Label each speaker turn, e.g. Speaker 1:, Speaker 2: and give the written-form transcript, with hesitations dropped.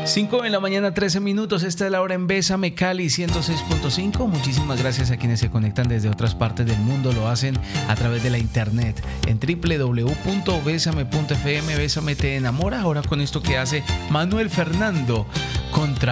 Speaker 1: 5 de la mañana, 13 minutos. Esta es la hora en Bésame Cali 106.5. Muchísimas gracias a quienes se conectan desde otras partes del mundo. Lo hacen a través de la internet en www.besame.fm. Bésame te enamora. Ahora con esto que hace Manuel Fernando contra